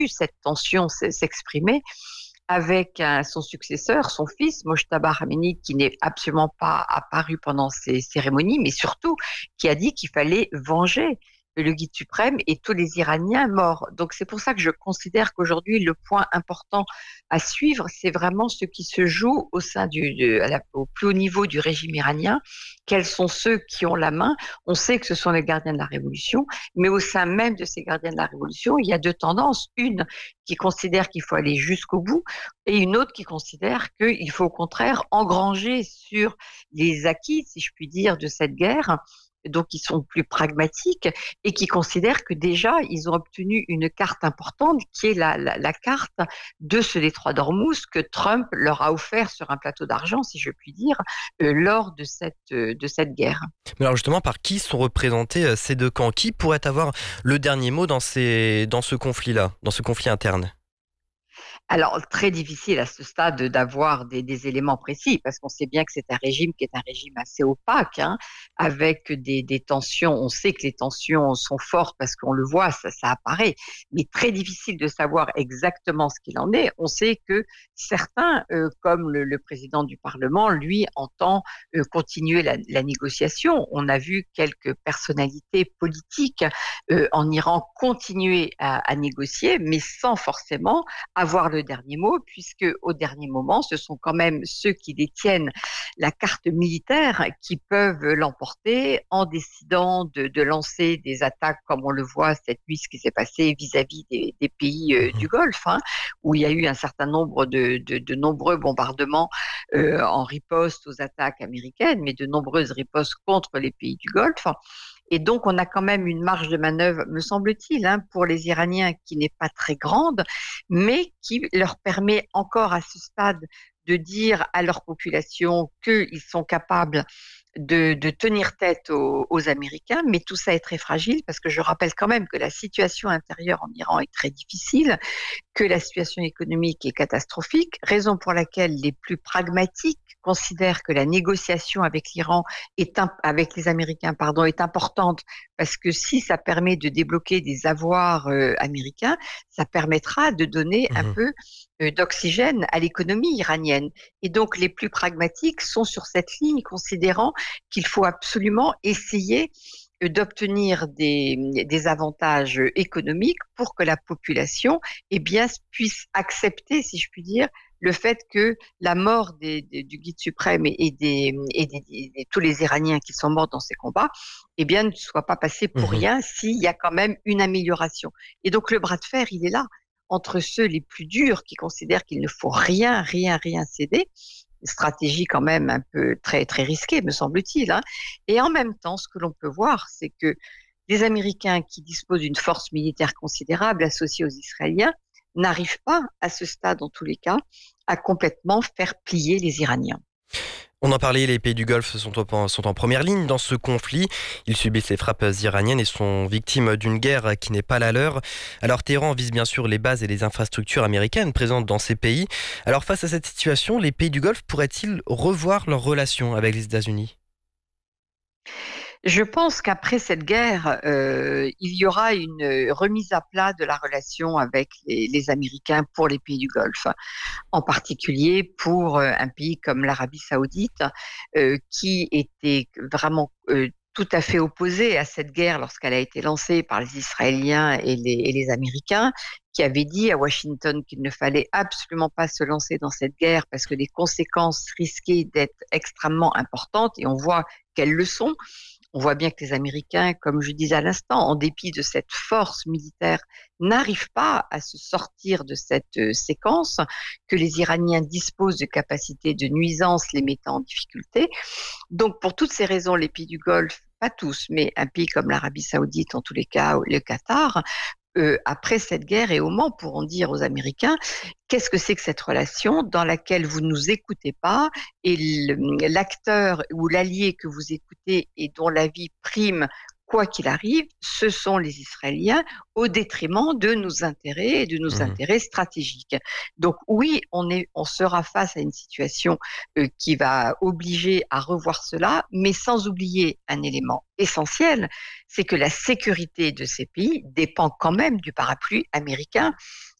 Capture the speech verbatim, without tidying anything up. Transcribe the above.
cette tension s'exprimer avec un, son successeur, son fils, Mojtaba Khamenei, qui n'est absolument pas apparu pendant ces cérémonies, mais surtout qui a dit qu'il fallait venger le guide suprême et tous les Iraniens morts. Donc c'est pour ça que je considère qu'aujourd'hui, le point important à suivre, c'est vraiment ce qui se joue au sein du, de, à la, au plus haut niveau du régime iranien. Quels sont ceux qui ont la main? On sait que ce sont les gardiens de la révolution, mais au sein même de ces gardiens de la révolution, il y a deux tendances. Une qui considère qu'il faut aller jusqu'au bout et une autre qui considère qu'il faut au contraire engranger sur les acquis, si je puis dire, de cette guerre, donc ils sont plus pragmatiques et qui considèrent que déjà ils ont obtenu une carte importante qui est la, la, la carte de ce détroit d'Ormuz que Trump leur a offert sur un plateau d'argent, si je puis dire, euh, lors de cette, euh, de cette guerre. Mais alors justement, par qui sont représentés euh, ces deux camps? Qui pourrait avoir le dernier mot dans, ces, dans ce conflit-là, dans ce conflit interne? Alors, très difficile à ce stade d'avoir des, des éléments précis, parce qu'on sait bien que c'est un régime qui est un régime assez opaque, hein, avec des, des tensions. On sait que les tensions sont fortes parce qu'on le voit, ça, ça apparaît, mais très difficile de savoir exactement ce qu'il en est. On sait que certains, euh, comme le, le président du Parlement, lui, entend euh, continuer la, la négociation. On a vu quelques personnalités politiques euh, en Iran continuer à, à négocier, mais sans forcément avoir le dernier mot, puisque au dernier moment, ce sont quand même ceux qui détiennent la carte militaire qui peuvent l'emporter en décidant de, de lancer des attaques, comme on le voit cette nuit, ce qui s'est passé vis-à-vis des, des pays euh, du Golfe, hein, où il y a eu un certain nombre de, de, de nombreux bombardements euh, en riposte aux attaques américaines, mais de nombreuses ripostes contre les pays du Golfe. Et donc, on a quand même une marge de manœuvre, me semble-t-il, hein, pour les Iraniens qui n'est pas très grande, mais qui leur permet encore à ce stade de dire à leur population qu'ils sont capables de, de tenir tête aux, aux Américains, mais tout ça est très fragile parce que je rappelle quand même que la situation intérieure en Iran est très difficile, que la situation économique est catastrophique, raison pour laquelle les plus pragmatiques considèrent que la négociation avec l'Iran est un, avec les Américains pardon est importante parce que si ça permet de débloquer des avoirs euh, américains, ça permettra de donner un Mmh. peu euh, d'oxygène à l'économie iranienne. Et donc les plus pragmatiques sont sur cette ligne, considérant qu'il faut absolument essayer d'obtenir des, des avantages économiques pour que la population eh bien, puisse accepter, si je puis dire, le fait que la mort des, des, du guide suprême et, et, des, et des, des, tous les Iraniens qui sont morts dans ces combats eh bien, ne soit pas passé pour Mmh. rien s'il y a quand même une amélioration. Et donc le bras de fer, il est là, entre ceux les plus durs qui considèrent qu'il ne faut rien, rien, rien céder, stratégie quand même un peu très, très risquée, me semble-t-il. Hein. Et en même temps, ce que l'on peut voir, c'est que les Américains qui disposent d'une force militaire considérable associée aux Israéliens n'arrivent pas, à ce stade en tous les cas, à complètement faire plier les Iraniens. On en parlait, les pays du Golfe sont, au- sont en première ligne dans ce conflit. Ils subissent les frappes iraniennes et sont victimes d'une guerre qui n'est pas la leur. Alors Téhéran vise bien sûr les bases et les infrastructures américaines présentes dans ces pays. Alors face à cette situation, les pays du Golfe pourraient-ils revoir leurs relations avec les États-Unis? Je pense qu'après cette guerre, euh, il y aura une remise à plat de la relation avec les, les Américains pour les pays du Golfe, en particulier pour euh, un pays comme l'Arabie saoudite, euh, qui était vraiment euh, tout à fait opposé à cette guerre lorsqu'elle a été lancée par les Israéliens et les, et les Américains, qui avait dit à Washington qu'il ne fallait absolument pas se lancer dans cette guerre parce que les conséquences risquaient d'être extrêmement importantes, et on voit quelles le sont. On voit bien que les Américains, comme je disais à l'instant, en dépit de cette force militaire, n'arrivent pas à se sortir de cette euh, séquence, que les Iraniens disposent de capacités de nuisance les mettant en difficulté. Donc, pour toutes ces raisons, les pays du Golfe, pas tous, mais un pays comme l'Arabie saoudite, en tous les cas, ou le Qatar, euh, après cette guerre et au Mans, pourront dire aux Américains qu'est-ce que c'est que cette relation dans laquelle vous ne nous écoutez pas et l'acteur ou l'allié que vous écoutez et dont la vie prime quoi qu'il arrive, ce sont les Israéliens au détriment de nos intérêts et de nos Mmh. intérêts stratégiques. Donc oui, on, est, on sera face à une situation euh, qui va obliger à revoir cela, mais sans oublier un élément essentiel, c'est que la sécurité de ces pays dépend quand même du parapluie américain.